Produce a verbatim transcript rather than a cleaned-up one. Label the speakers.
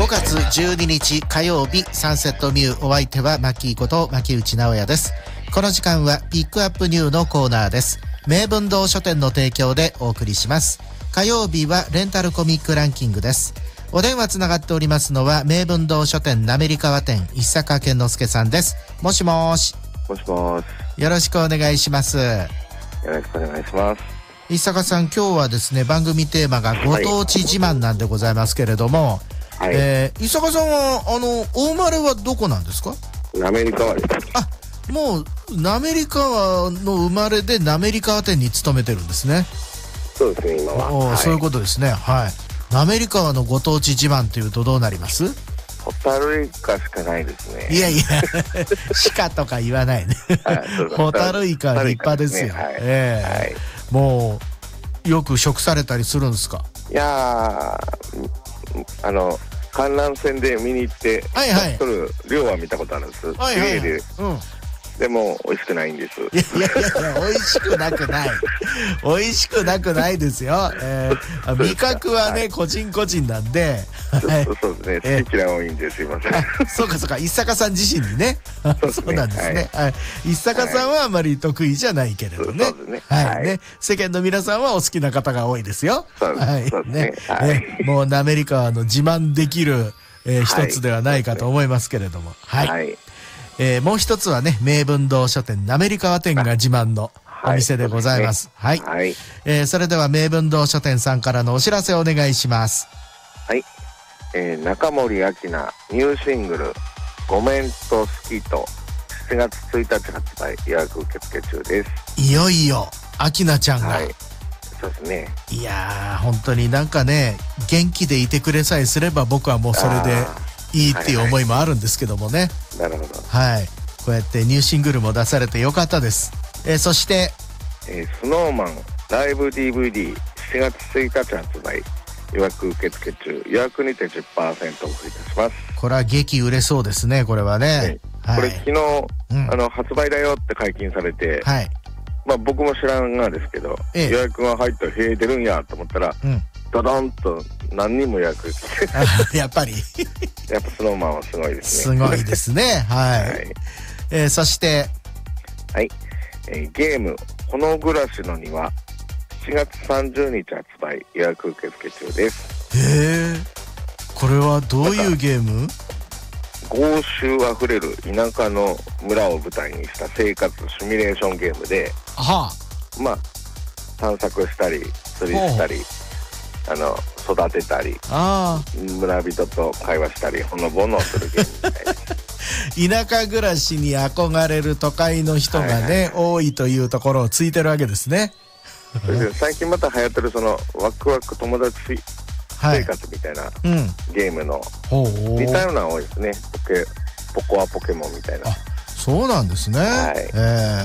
Speaker 1: ごがつじゅうににち火曜日、サンセットミュー、お相手はマッキーこと牧内直哉です。この時間はピックアップニューのコーナーです。名文堂書店の提供でお送りします。火曜日はレンタルコミックランキングです。お電話つながっておりますのは名文堂書店滑川店石坂健之介さんです。もしもーし。
Speaker 2: もしもーし。
Speaker 1: よろしくお願いします。よ
Speaker 2: ろしくお願いします。
Speaker 1: 石坂さん、今日はですね、番組テーマがご当地自慢なんでございますけれども、はい、えー、石坂さんはあのお生まれはどこなんですか？
Speaker 2: 滑川です。
Speaker 1: あ、もう滑川の生まれで滑川店に勤めてるんですね。
Speaker 2: そうですね、今は。
Speaker 1: お、はい、そういうことですね。はい。滑川のご当地自慢というとどうなります？
Speaker 2: ホタルイカしかないですね。
Speaker 1: いやいや鹿とか言わないねホタルイカ立派ですよ。はい、えーはい、もうよく食されたりするんですか？
Speaker 2: いやー、あの観覧船で見に行って、はいはい、取る量は見たことあるんです。はいはいはい、綺麗で、うん、でも美味しくないんです。い
Speaker 1: やいやいや、美味しくなくない美味しくなくないですよ、えー、味覚はね、はい、個人個人なんで、
Speaker 2: はい、そうですね、好き嫌い多いんですいません。
Speaker 1: そうかそうか、石坂さん自身にねそうそうなんですね、はいはい、石坂さんはあまり得意じゃないけれどね、そうですね、はいはい、ね、世間の皆さんはお好きな方が多いですよ。
Speaker 2: そうです、はいそうですね、はい
Speaker 1: ね、もう滑川の自慢できる、えー、一つではないかと思いますけれども、はい、はい、えー、もう一つはね、名文堂書店滑川店が自慢のお店でございます。はい、ね、はい、えー、それでは名文堂書店さんからのお知らせをお願いします。
Speaker 2: はい、えー、中森明菜ニューシングルごめんと好きとしちがつついたち発売、予約受付中です。
Speaker 1: いよいよ明菜ちゃんが、はい、
Speaker 2: そうですね。い
Speaker 1: やー、本当になんかね、元気でいてくれさえすれば僕はもうそれでいいっていう思いもあるんですけどもね。
Speaker 2: はいはい、なるほど。
Speaker 1: はい、こうやってニューシングルも出されてよかったです。えー、そして、
Speaker 2: えー、スノーマンライブ ディーブイディーしちがつついたち発売、予約受付中、予約にて じゅっパーセント オフいたします。こ
Speaker 1: れは激売れそうですね、これはね。
Speaker 2: はい、これ昨日、うん、あの発売だよって解禁されて、はい、まあ僕も知らんがですけど、ええ、予約が入ったらへえ出るんやと思ったら、うん、ドドンと何人も予約して
Speaker 1: やっぱり
Speaker 2: やっぱスノーマンはすごいですね。
Speaker 1: すごいですね。はい、はい、えー、そして
Speaker 2: はい、えー、ゲームこの暮らしの庭しちがつさんじゅうにち発売、予約受付中です。
Speaker 1: へえ、これはどういうゲーム？
Speaker 2: 豪州あふれる田舎の村を舞台にした生活シミュレーションゲームで、はあ、まあ探索したり釣りしたり、あの育てたり、あ村人と会話したりほのぼのするゲームみたい
Speaker 1: な田舎暮らしに憧れる都会の人がね、はいはいはい、多いというところをついてるわけですね。
Speaker 2: それで最近また流行ってるそのワクワク友達生活みたいなゲームの似たようなの多いですね。ポケポコアポケモンみたいな。
Speaker 1: あ、そうなんですね。はい、えー